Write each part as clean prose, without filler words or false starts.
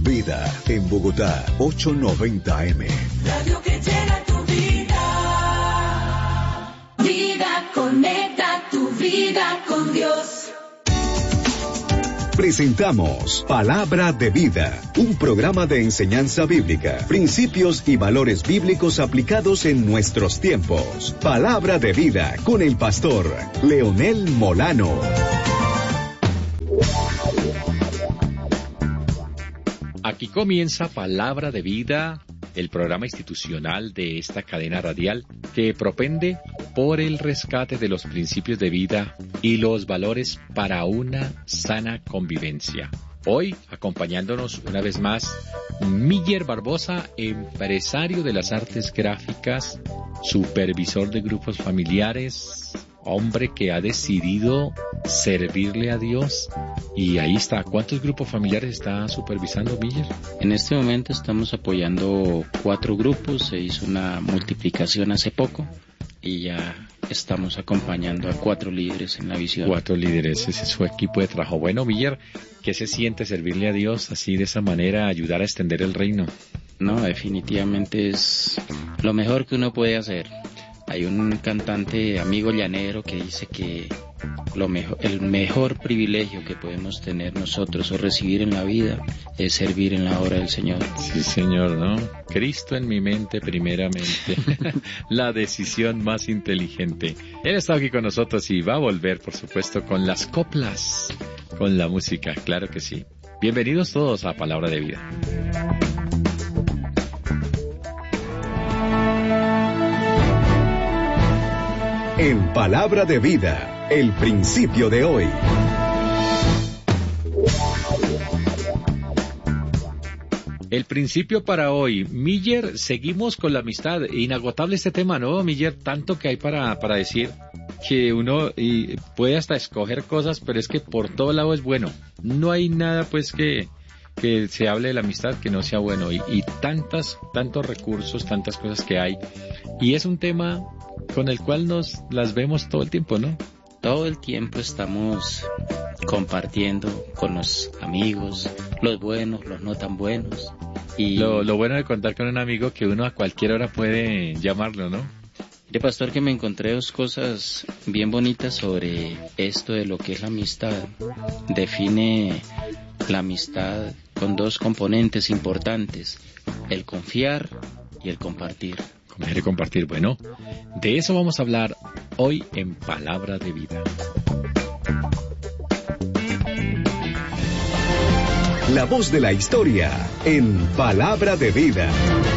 Vida en Bogotá, 890M. Radio que llena tu vida. Vida, conecta tu vida con Dios. Presentamos Palabra de Vida, un programa de enseñanza bíblica, principios y valores bíblicos aplicados en nuestros tiempos. Palabra de Vida con el pastor Leonel Molano. Aquí comienza Palabra de Vida, el programa institucional de esta cadena radial que propende por el rescate de los principios de vida y los valores para una sana convivencia. Hoy, acompañándonos una vez más, Miller Barbosa, empresario de las artes gráficas, supervisor de grupos familiares, hombre que ha decidido servirle a Dios. Y ahí está. ¿Cuántos grupos familiares está supervisando, Miller? En este momento estamos apoyando 4 grupos. Se hizo una multiplicación hace poco y ya estamos acompañando a 4 líderes en la visión. 4 líderes, ese es su equipo de trabajo. Bueno, Miller, ¿qué se siente servirle a Dios así de esa manera, ayudar a extender el reino? No, definitivamente es lo mejor que uno puede hacer. Hay un cantante amigo llanero que dice que el mejor privilegio que podemos tener nosotros o recibir en la vida es servir en la obra del Señor. Sí, Señor, ¿no? Cristo en mi mente primeramente. La decisión más inteligente. Él está aquí con nosotros y va a volver, por supuesto, con las coplas, con la música, claro que sí. Bienvenidos todos a Palabra de Vida. En Palabra de Vida, el principio de hoy. El principio para hoy. Miller, seguimos con la amistad. Inagotable este tema, ¿no, Miller? Tanto que hay para decir que uno puede hasta escoger cosas, pero es que por todo lado es bueno. No hay nada, pues, que se hable de la amistad que no sea bueno. Y tantos recursos, tantas cosas que hay. Y es un tema con el cual nos las vemos todo el tiempo, ¿no? Todo el tiempo estamos compartiendo con los amigos, los buenos, los no tan buenos. Y lo bueno de contar con un amigo que uno a cualquier hora puede llamarlo, ¿no? Mire, pastor, que me encontré 2 cosas bien bonitas sobre esto de lo que es la amistad. Define la amistad con 2 componentes importantes, el confiar y el compartir. Confiar y compartir. Bueno, de eso vamos a hablar hoy en Palabra de Vida. La voz de la historia en Palabra de Vida.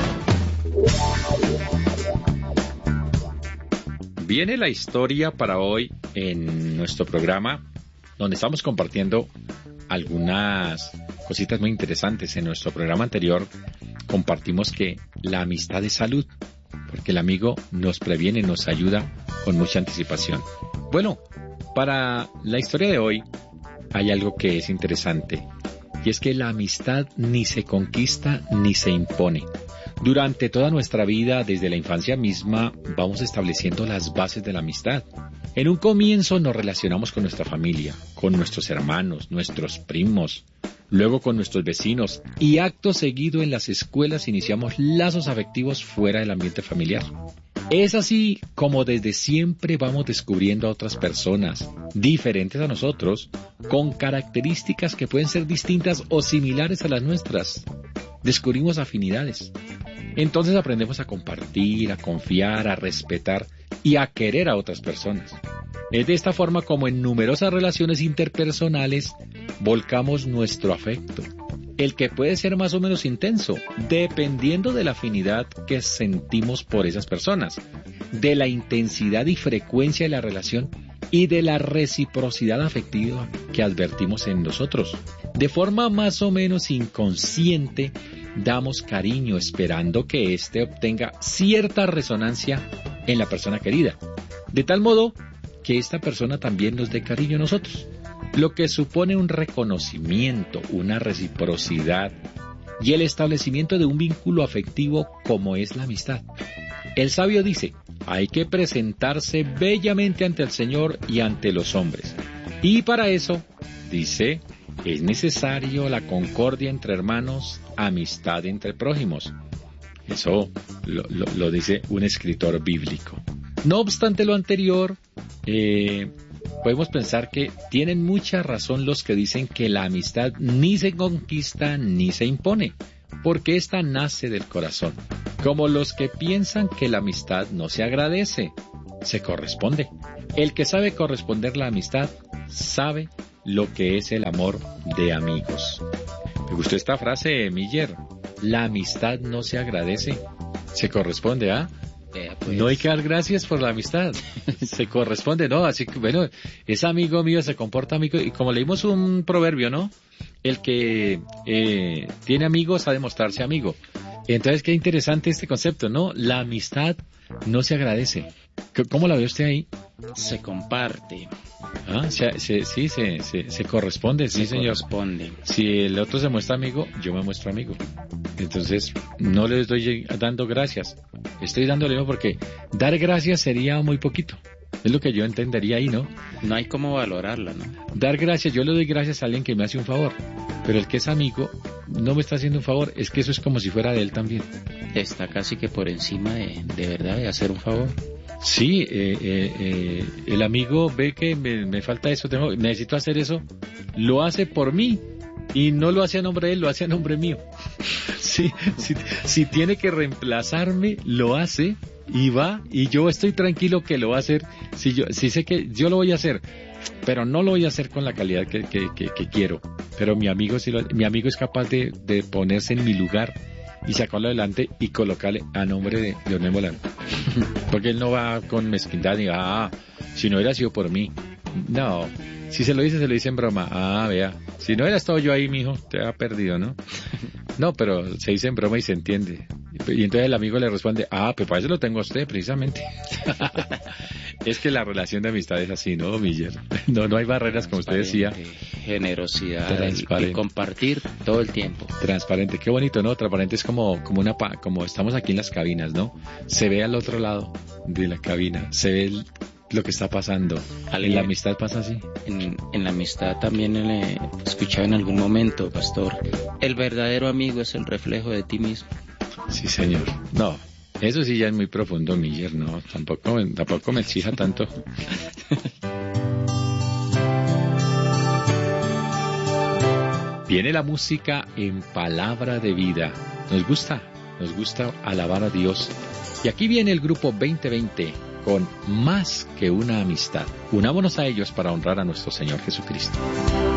Viene la historia para hoy en nuestro programa, donde estamos compartiendo algunas cositas muy interesantes. En nuestro programa anterior compartimos que la amistad es salud, porque el amigo nos previene, nos ayuda con mucha anticipación. Bueno, para la historia de hoy hay algo que es interesante, y es que la amistad ni se conquista ni se impone. Durante toda nuestra vida, desde la infancia misma, vamos estableciendo las bases de la amistad. En un comienzo nos relacionamos con nuestra familia, con nuestros hermanos, nuestros primos, luego con nuestros vecinos, y acto seguido en las escuelas iniciamos lazos afectivos fuera del ambiente familiar. Es así como desde siempre vamos descubriendo a otras personas, diferentes a nosotros, con características que pueden ser distintas o similares a las nuestras. Descubrimos afinidades. Entonces aprendemos a compartir, a confiar, a respetar y a querer a otras personas. Es de esta forma como en numerosas relaciones interpersonales volcamos nuestro afecto, el que puede ser más o menos intenso, dependiendo de la afinidad que sentimos por esas personas, de la intensidad y frecuencia de la relación y de la reciprocidad afectiva que advertimos en nosotros. De forma más o menos inconsciente, damos cariño esperando que éste obtenga cierta resonancia en la persona querida, de tal modo que esta persona también nos dé cariño a nosotros, lo que supone un reconocimiento, una reciprocidad y el establecimiento de un vínculo afectivo como es la amistad. El sabio dice, hay que presentarse bellamente ante el Señor y ante los hombres. Y para eso, dice, es necesario la concordia entre hermanos, amistad entre prójimos. Eso lo dice un escritor bíblico. No obstante lo anterior, podemos pensar que tienen mucha razón los que dicen que la amistad ni se conquista ni se impone, porque ésta nace del corazón. Como los que piensan que la amistad no se agradece, se corresponde. El que sabe corresponder la amistad, sabe lo que es el amor de amigos. Me gustó esta frase, Miller. La amistad no se agradece, se corresponde, ¿ah? Pues. No hay que dar gracias por la amistad, se corresponde, ¿no? Así que, bueno, es amigo mío, se comporta amigo, y como leímos un proverbio, ¿no? El que tiene amigos ha de mostrarse amigo. Entonces, qué interesante este concepto, ¿no? La amistad no se agradece. ¿Cómo la ve usted ahí? Se comparte. Ah, se corresponde, sí, señor. Corresponde. Si el otro se muestra amigo, yo me muestro amigo. Entonces, no le estoy dando gracias. Estoy dándole no porque dar gracias sería muy poquito. Es lo que yo entendería ahí, ¿no? No hay cómo valorarla, ¿no? Dar gracias, yo le doy gracias a alguien que me hace un favor. Pero el que es amigo no me está haciendo un favor, es que eso es como si fuera de él también. Está casi que por encima de verdad de hacer un favor. Sí, el amigo ve que me falta eso, necesito hacer eso, lo hace por mí y no lo hace a nombre de él, lo hace a nombre mío. Sí, si tiene que reemplazarme, lo hace y va y yo estoy tranquilo que lo va a hacer. Si sé que yo lo voy a hacer, pero no lo voy a hacer con la calidad que quiero. Pero mi amigo mi amigo es capaz de ponerse en mi lugar y sacarlo adelante y colocarle a nombre de Leonel Molano. Porque él no va con mezquindad ni si no hubiera sido por mí. No, si se lo dice en broma. Vea, si no hubiera estado yo ahí, mijo, te ha perdido, ¿no? No, pero se dice en broma y se entiende. Y entonces el amigo le responde, pues para eso lo tengo a usted, precisamente. Es que la relación de amistad es así, ¿no, Miller? No hay barreras, como usted decía. Generosidad, y compartir todo el tiempo. Transparente, qué bonito, ¿no? Transparente es como estamos aquí en las cabinas, ¿no? Se ve al otro lado de la cabina, se ve lo que está pasando. En la amistad pasa así. En la amistad también he escuchado en algún momento, pastor, el verdadero amigo es el reflejo de ti mismo. Sí, señor. No, eso sí ya es muy profundo, Miller, no, tampoco me exija tanto. Viene la música en Palabra de Vida. Nos gusta alabar a Dios. Y aquí viene el grupo 2020 con Más que una amistad. Unámonos a ellos para honrar a nuestro Señor Jesucristo.